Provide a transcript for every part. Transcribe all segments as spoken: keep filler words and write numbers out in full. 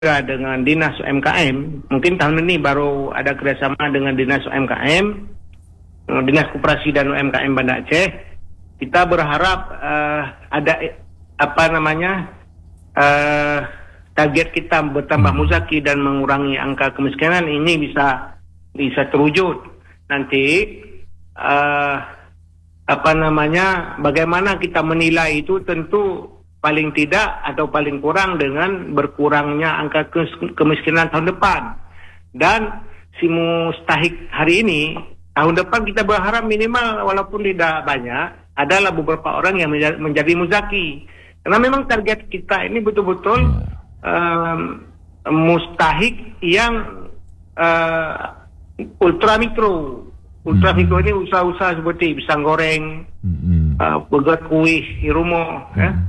dengan Dinas U M K M, mungkin tahun ini baru ada kerjasama dengan Dinas U M K M, Dinas Koperasi dan U M K M Banda Aceh. Kita berharap uh, ada apa namanya uh, target kita bertambah muzaki dan mengurangi angka kemiskinan ini bisa bisa terwujud. Nanti uh, apa namanya bagaimana kita menilai itu tentu paling tidak atau paling kurang dengan berkurangnya angka kemiskinan tahun depan. Dan si mustahik hari ini, tahun depan kita berharap minimal walaupun tidak banyak, adalah beberapa orang yang menjadi, menjadi muzaki. Karena memang target kita ini betul-betul um, mustahik yang uh, ultra mikro. Ultra mikro ini usaha-usaha seperti pisang goreng, mm-hmm. uh, burger kuih di rumah, mm-hmm. ya.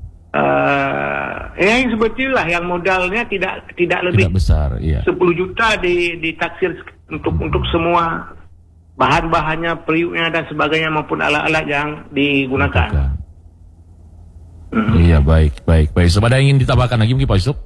Uh, ya yang seperti itulah yang modalnya tidak tidak lebih tidak besar, iya. sepuluh juta di ditaksir untuk hmm. untuk semua bahan-bahannya, periuknya dan sebagainya maupun alat-alat yang digunakan. Hmm. Iya, baik, baik, baik. So, ada yang ingin ditambahkan lagi mungkin Pak Yusuf?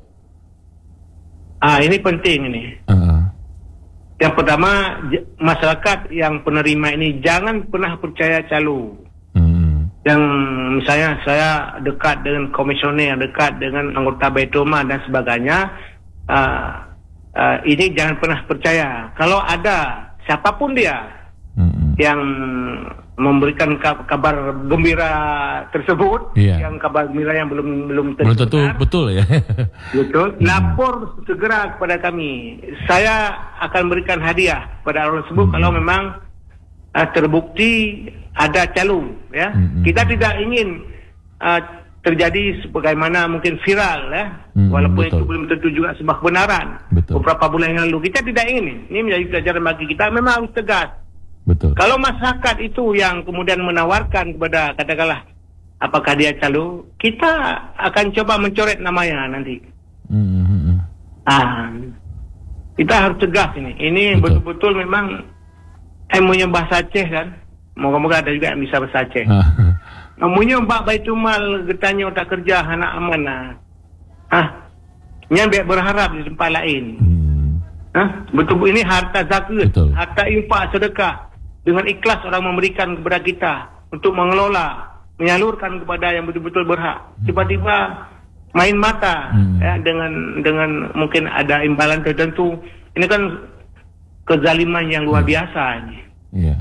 Ah, ini penting ini. Uh-huh. Yang pertama, masyarakat yang penerima ini jangan pernah percaya calo. Yang misalnya saya dekat dengan komisioner, dekat dengan anggota Baitul Mal dan sebagainya, uh, uh, ini jangan pernah percaya. Kalau ada siapapun dia mm-hmm. yang memberikan kabar gembira tersebut, yeah. yang kabar gembira yang belum belum tentu, belum tentu betul ya, betul, lapor segera kepada kami. Saya akan berikan hadiah pada orang tersebut mm-hmm. kalau memang uh, terbukti ada calo, ya. Mm-hmm. Kita tidak ingin uh, terjadi sebagaimana mungkin viral, ya. Mm-hmm, walaupun betul. Itu belum tentu juga sebuah kebenaran. Betul. Beberapa bulan yang lalu kita tidak ingin. Ini menjadi pelajaran bagi kita. Memang harus tegas. Betul. Kalau masyarakat itu yang kemudian menawarkan kepada katakanlah apakah dia calo, kita akan coba mencoret namanya nanti. Mm-hmm. Ah, kita harus tegas ini. Ini betul. Betul-betul memang ilmunya bahasa Aceh kan. Moga-moga ada juga yang bisa bahasa Aceh. Namunnya Mbak Baitul Mal getanya tak kerja anak amanah. Ah, yang biar berharap di tempat lain. Hmm. Ah, betul ini harta zakat, harta infak sedekah dengan ikhlas orang memberikan kepada kita untuk mengelola, menyalurkan kepada yang betul-betul berhak. Tiba-tiba main mata hmm. ya dengan dengan mungkin ada imbalan tertentu. Ini kan kezaliman yang luar biasa ini. Iya.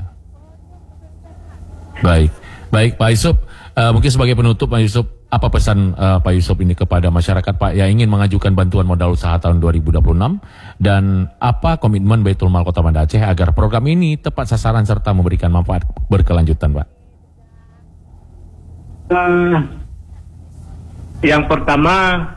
Baik, baik Pak Yusuf, uh, mungkin sebagai penutup Pak Yusuf, apa pesan uh, Pak Yusuf ini kepada masyarakat Pak yang ingin mengajukan bantuan modal usaha tahun dua ribu dua puluh enam dan apa komitmen Baitul Mal Kota Banda Aceh agar program ini tepat sasaran serta memberikan manfaat berkelanjutan Pak? Uh, yang pertama,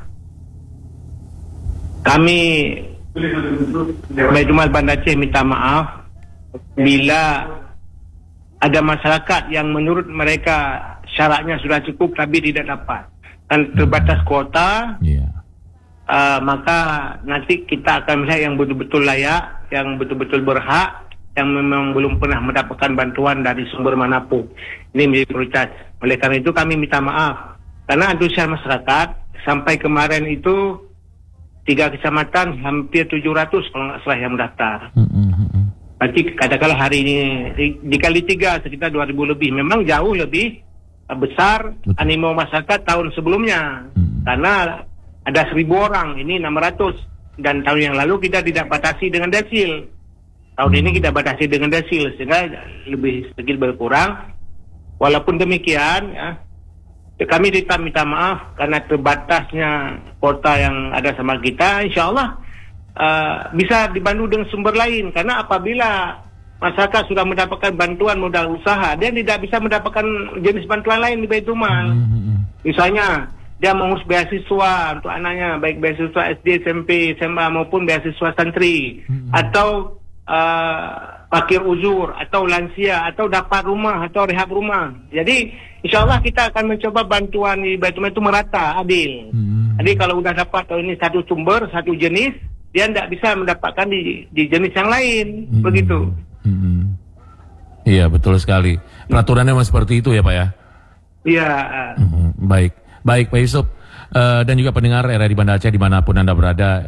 kami Baitul Mal Banda Aceh minta maaf bila ada masyarakat yang menurut mereka syaratnya sudah cukup tapi tidak dapat dan terbatas kuota, yeah. uh, maka nanti kita akan melihat yang betul-betul layak, yang betul-betul berhak, yang memang belum pernah mendapatkan bantuan dari sumber manapun. Ini menjadi prioritas. Oleh karena itu kami minta maaf karena antusias masyarakat sampai kemarin itu tiga kecamatan hampir tujuh ratus kalau nggak salah yang mendaftar. Mm-hmm. Berarti katakanlah hari ini dikali tiga sekitar dua ribu lebih. Memang jauh lebih besar animo masyarakat tahun sebelumnya. Hmm. Karena ada seribu orang, ini enam ratus. Dan tahun yang lalu kita tidak batasi dengan desil. Tahun hmm. ini kita batasi dengan desil sehingga lebih sedikit berkurang. Walaupun demikian, ya, kami tetap minta maaf karena terbatasnya kuota yang ada sama kita. Insya Allah Uh, bisa dibantu dengan sumber lain karena apabila masyarakat sudah mendapatkan bantuan modal usaha dia tidak bisa mendapatkan jenis bantuan lain di Baitul Mal. Mm-hmm. Misalnya dia mengurus beasiswa untuk anaknya baik beasiswa S D, S M P, S M A maupun beasiswa santri mm-hmm. atau uh, parkir uzur atau lansia atau dapat rumah atau rehab rumah. Jadi insya Allah kita akan mencoba bantuan di Baitul Mal itu merata, adil. Mm-hmm. Jadi kalau sudah dapat kalau ini satu sumber, satu jenis, dia tidak bisa mendapatkan di, di jenis yang lain, hmm. begitu. Hmm. Iya betul sekali. Peraturannya memang seperti itu ya Pak ya. Iya. Hmm. Baik, baik Pak Yusuf. uh, dan juga pendengar R R I Banda Aceh dimanapun Anda berada.